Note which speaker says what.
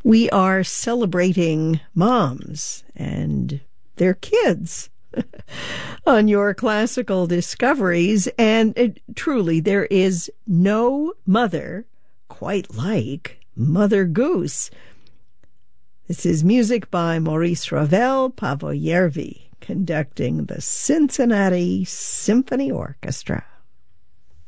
Speaker 1: We are celebrating moms and their kids on your classical discoveries. And truly, there is no mother quite like Mother Goose. This is music by Maurice Ravel, Paavo Järvi, conducting the Cincinnati Symphony Orchestra.